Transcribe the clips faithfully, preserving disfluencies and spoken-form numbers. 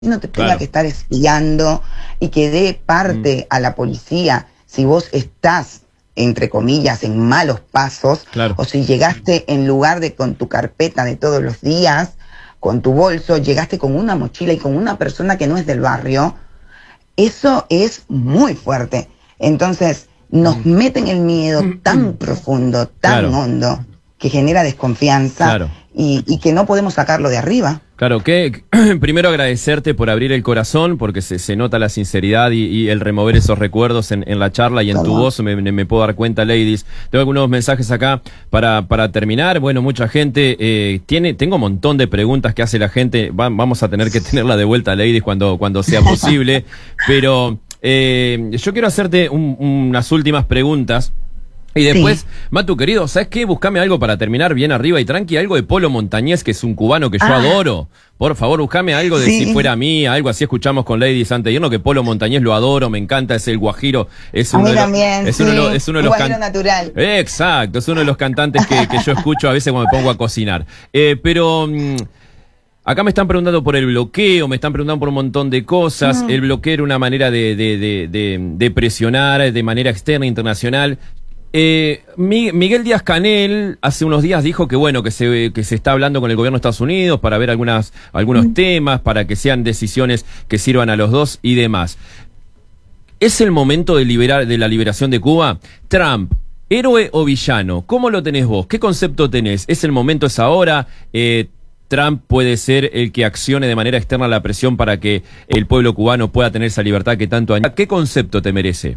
no te tenga Claro. que estar espiando y que dé parte Mm. a la policía si vos estás, entre comillas, en malos pasos, Claro. o si llegaste en lugar de con tu carpeta de todos los días, con tu bolso, llegaste con una mochila y con una persona que no es del barrio. Eso es muy fuerte. Entonces, nos meten el miedo tan profundo, tan Claro. hondo, que genera desconfianza Claro. y, y que no podemos sacarlo de arriba. Claro, que primero agradecerte por abrir el corazón, porque se, se nota la sinceridad y, y el remover esos recuerdos en, en la charla y en tu ¿Cómo? voz, me, me puedo dar cuenta, ladies. Tengo algunos mensajes acá para, para terminar. Bueno, mucha gente eh, tiene, tengo un montón de preguntas que hace la gente. Va, vamos a tener que tenerla de vuelta, ladies, cuando, cuando sea posible. Pero eh, yo quiero hacerte un, unas últimas preguntas. Y después, Sí. Matu, querido, ¿sabes qué? Buscame algo para terminar bien arriba y tranqui, algo de Polo Montañés, que es un cubano que yo Ah. adoro. Por favor, buscame algo de Sí. Si Fuera Mí, algo así escuchamos con Ladies antes de irnos, que Polo Montañés lo adoro, me encanta, es el guajiro, es A uno mí de los, también, es uno de sí. los, es uno de Un los guajiro can- natural. Exacto, es uno de los cantantes que, que yo escucho a veces cuando me pongo a cocinar. Eh, pero mm, acá me están preguntando por el bloqueo, me están preguntando por un montón de cosas. Mm. El bloqueo era una manera de, de, de, de, de presionar de manera externa, internacional. Eh, Mi- Miguel Díaz-Canel hace unos días dijo que bueno, que se, que se está hablando con el gobierno de Estados Unidos para ver algunas, algunos Mm. temas, para que sean decisiones que sirvan a los dos y demás. ¿Es el momento de liberar, de la liberación de Cuba? Trump, ¿héroe o villano? ¿Cómo lo tenés vos? ¿Qué concepto tenés? ¿Es el momento, es ahora? Eh, Trump puede ser el que accione de manera externa la presión para que el pueblo cubano pueda tener esa libertad que tanto añora. ¿Qué concepto te merece?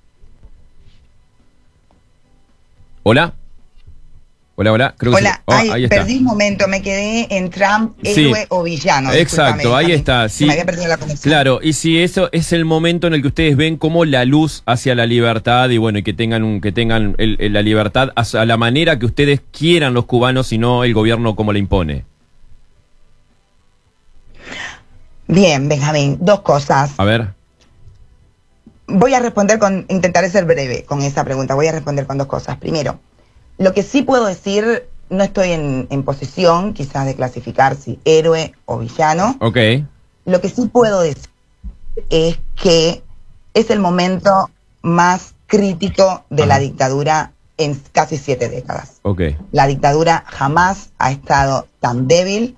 ¿Hola? Hola, hola. Creo que Hola, se- oh, ay, ahí está. perdí un momento, me quedé en Trump, Sí. héroe o villano. Exacto, Discúlpame, ahí también, está. se Sí. me había perdido la conexión. Claro, y si eso es el momento en el que ustedes ven como la luz hacia la libertad y bueno, y que tengan un, que tengan el- el- la libertad a la manera que ustedes quieran los cubanos y no el gobierno como le impone. Bien, Benjamín, dos cosas. A ver. Voy a responder con, intentaré ser breve con esa pregunta, voy a responder con dos cosas. Primero, lo que sí puedo decir, no estoy en, en posición quizás de clasificar si héroe o villano. Ok. Lo que sí puedo decir es que es el momento más crítico de la Ajá. dictadura en casi siete décadas. Ok. La dictadura jamás ha estado tan débil.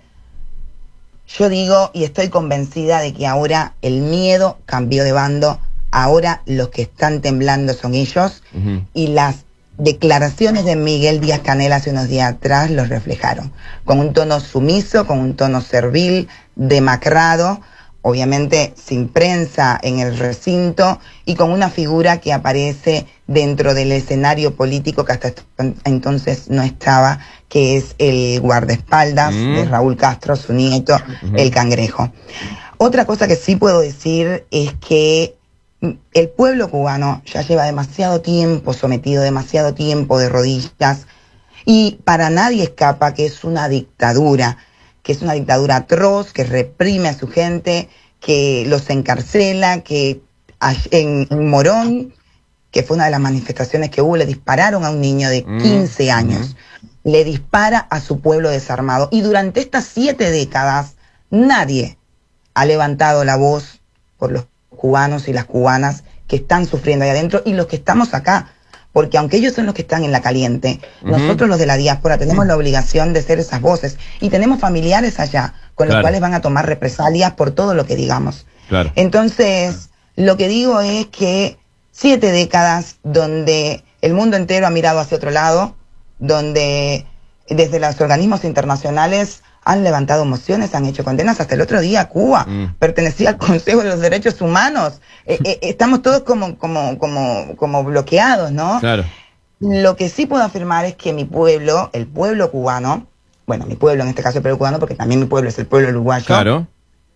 Yo digo y estoy convencida de que ahora el miedo cambió de bando, ahora los que están temblando son ellos, Ujú. y las declaraciones de Miguel Díaz-Canel hace unos días atrás los reflejaron, con un tono sumiso, con un tono servil, demacrado, obviamente sin prensa en el recinto y con una figura que aparece dentro del escenario político que hasta entonces no estaba, que es el guardaespaldas Mm. de Raúl Castro, su nieto, Ujú. el Cangrejo. Otra cosa que sí puedo decir es que el pueblo cubano ya lleva demasiado tiempo sometido, demasiado tiempo de rodillas, y para nadie escapa que es una dictadura, que es una dictadura atroz, que reprime a su gente, que los encarcela, que en, en Morón, que fue una de las manifestaciones que hubo, le dispararon a un niño de quince años, mm. le dispara a su pueblo desarmado, y durante estas siete décadas nadie ha levantado la voz por los cubanos y las cubanas que están sufriendo ahí adentro y los que estamos acá, porque aunque ellos son los que están en la caliente, uh-huh. nosotros los de la diáspora tenemos la obligación de ser esas voces y tenemos familiares allá con claro. los cuales van a tomar represalias por todo lo que digamos. Claro. Entonces, lo que digo es que siete décadas donde el mundo entero ha mirado hacia otro lado, donde desde los organismos internacionales han levantado mociones, han hecho condenas. Hasta el otro día Cuba mm. pertenecía al Consejo de los Derechos Humanos. Eh, eh, estamos todos como, como, como, como bloqueados, ¿no? Claro. Lo que sí puedo afirmar es que mi pueblo, el pueblo cubano, bueno, mi pueblo en este caso el pueblo cubano, porque también mi pueblo es el pueblo uruguayo, claro.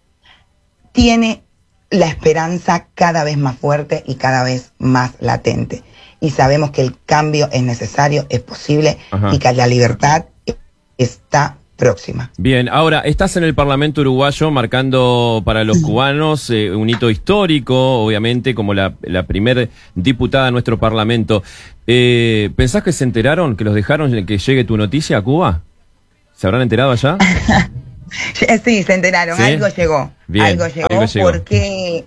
tiene la esperanza cada vez más fuerte y cada vez más latente. Y sabemos que el cambio es necesario, es posible, Ajá. y que la libertad está próxima. Bien, ahora, estás en el Parlamento uruguayo marcando para los cubanos eh, un hito histórico, obviamente, como la, la primer diputada de nuestro Parlamento. Eh, ¿Pensás que se enteraron, que los dejaron que llegue tu noticia a Cuba? ¿Se habrán enterado allá? Sí, se enteraron, ¿sí? Algo llegó, Bien, algo llegó, algo llegó. porque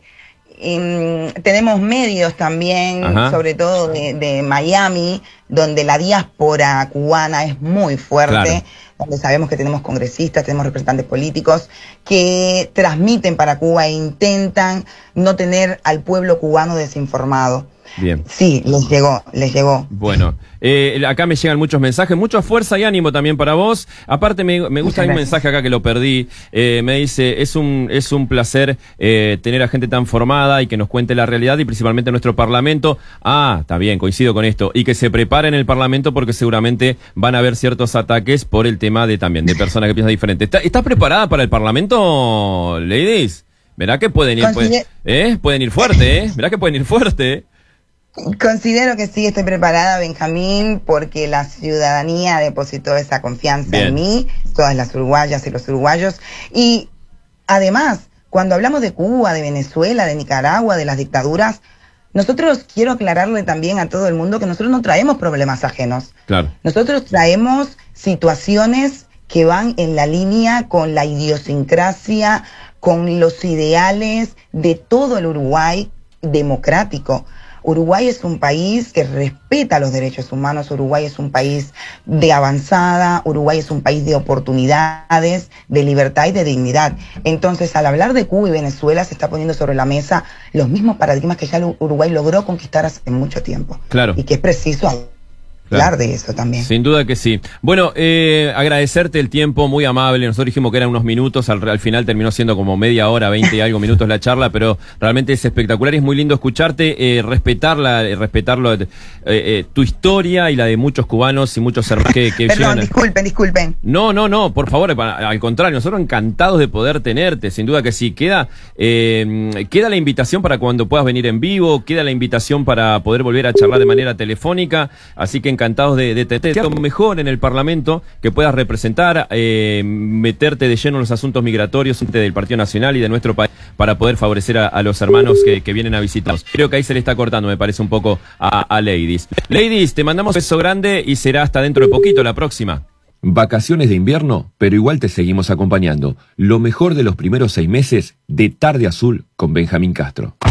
eh, tenemos medios también, Ajá. sobre todo de, de Miami, donde la diáspora cubana es muy fuerte, claro. donde sabemos que tenemos congresistas, tenemos representantes políticos que transmiten para Cuba e intentan no tener al pueblo cubano desinformado. Bien. Sí, les llegó, les llegó. Bueno, eh, acá me llegan muchos mensajes, mucha fuerza y ánimo también para vos. Aparte me, me gusta un mensaje acá que lo perdí, eh, me dice, es un, es un placer eh, tener a gente tan formada y que nos cuente la realidad y principalmente nuestro parlamento. Ah, está bien, coincido con esto. Y que se prepare en el parlamento porque seguramente van a haber ciertos ataques por el tema de también, de personas que piensan diferente. ¿Está, ¿Estás preparada para el parlamento, ladies? Verá que pueden ir, pueden, ¿eh? pueden ir fuerte, ¿eh? Verá que pueden ir fuerte, ¿eh? Considero que sí estoy preparada, Benjamín, porque la ciudadanía depositó esa confianza Bien. en mí, todas las uruguayas y los uruguayos. Y además, cuando hablamos de Cuba, de Venezuela, de Nicaragua, de las dictaduras, nosotros quiero aclararle también a todo el mundo que nosotros no traemos problemas ajenos. Claro. Nosotros traemos situaciones que van en la línea con la idiosincrasia, con los ideales de todo el Uruguay democrático. Uruguay es un país que respeta los derechos humanos, Uruguay es un país de avanzada, Uruguay es un país de oportunidades, de libertad y de dignidad. Entonces, al hablar de Cuba y Venezuela, se está poniendo sobre la mesa los mismos paradigmas que ya Uruguay logró conquistar hace mucho tiempo. Claro. Y que es preciso hablar de eso también. Sin duda que sí. Bueno, eh, agradecerte el tiempo, muy amable. Nosotros dijimos que eran unos minutos, al, al final terminó siendo como media hora, veinte y algo minutos la charla, pero realmente es espectacular y es muy lindo escucharte, eh, respetarla, eh, respetarlo, eh, eh, tu historia y la de muchos cubanos y muchos hermanos que, que Perdón, llegan... disculpen, disculpen. No, no, no, por favor, al contrario, nosotros encantados de poder tenerte, sin duda que sí. Queda, eh, queda la invitación para cuando puedas venir en vivo, queda la invitación para poder volver a charlar de manera telefónica, así que encantados de, de tenerte mejor en el Parlamento, que puedas representar, eh, meterte de lleno en los asuntos migratorios del Partido Nacional y de nuestro país para poder favorecer a, a los hermanos que, que vienen a visitarnos. Creo que ahí se le está cortando, me parece un poco a, a Ladies. Ladies, te mandamos un beso grande y será hasta dentro de poquito la próxima. Vacaciones de invierno, pero igual te seguimos acompañando. Lo mejor de los primeros seis meses de Tarde Azul con Benjamín Castro.